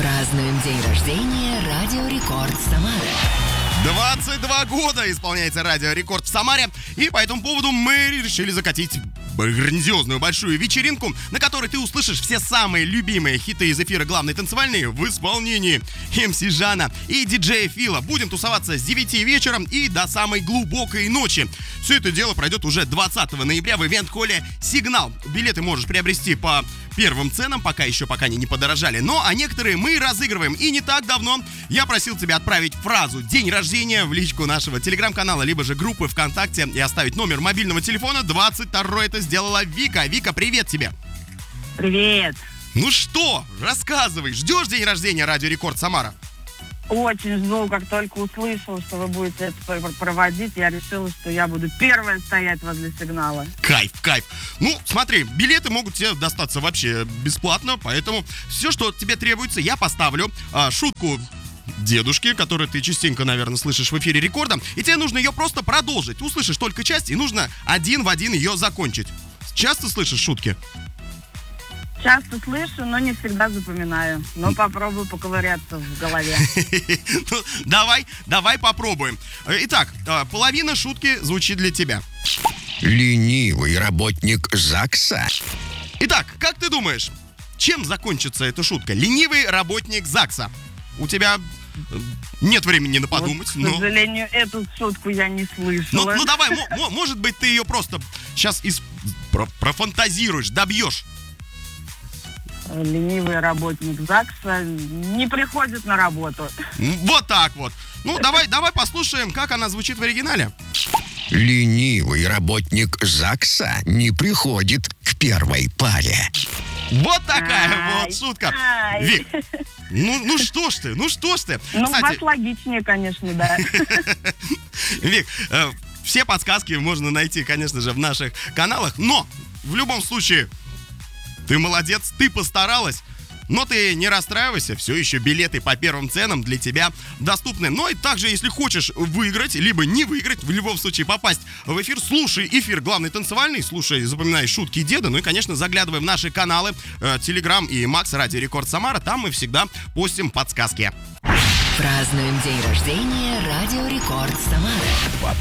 Празднуем день рождения Радио Рекорд Самара. 22 года исполняется Радио Рекорд в Самаре, и по этому поводу мы решили закатить грандиозную большую вечеринку, на которой ты услышишь все самые любимые хиты из эфира «Главной танцевальной» в исполнении МС Жана и диджея Фила. Будем тусоваться с 9 вечера и до самой глубокой ночи. Все это дело пройдет уже 20 ноября в ивент-холле «Сигнал». Билеты можешь приобрести по первым ценам, пока они не подорожали. Но а некоторые мы разыгрываем. И не так давно я просил тебя отправить фразу «День рождения» в личку нашего телеграм-канала, либо же группы ВКонтакте и оставить номер мобильного телефона. 22-й это сделала Вика. Вика, привет тебе! Привет! Ну что, рассказывай, ждешь день рождения Радио Рекорд Самара? Очень жду, как только услышал, что вы будете это проводить, я решила, что я буду первая стоять возле сигнала. Кайф. Ну, смотри, билеты могут тебе достаться вообще бесплатно, поэтому все, что тебе требуется, я поставлю шутку дедушки, которую ты частенько, наверное, слышишь в эфире Рекорда, и тебе нужно ее просто продолжить. Услышишь только часть, и нужно один в один ее закончить. Часто слышишь шутки? Часто слышу, но не всегда запоминаю. Но попробую поковыряться в голове. Давай попробуем. Итак, половина шутки звучит для тебя. Ленивый работник ЗАГСа. Итак, как ты думаешь, чем закончится эта шутка? Ленивый работник ЗАГСа. У тебя нет времени на подумать. Вот, к сожалению, эту шутку я не слышала. Ну давай, может быть, ты ее просто сейчас профантазируешь, добьешь. Ленивый работник ЗАГСа не приходит на работу. Вот так вот. Ну, давай послушаем, как она звучит в оригинале. Ленивый работник ЗАГСа не приходит к первой паре. Вот такая вот шутка. Вик, ну что ж ты? Ну, кстати, у вас логичнее, конечно, да. Вик, все подсказки можно найти, конечно же, в наших каналах, но в любом случае ты молодец, ты постаралась, но ты не расстраивайся, все еще билеты по первым ценам для тебя доступны. Но и также, если хочешь выиграть, либо не выиграть, в любом случае попасть в эфир, слушай эфир «Главный танцевальный», слушай, запоминай шутки деда, ну и, конечно, заглядывай в наши каналы Телеграм и Макс Радио Рекорд Самара, там мы всегда постим подсказки. Празднуем день рождения Радио Рекорд Самара.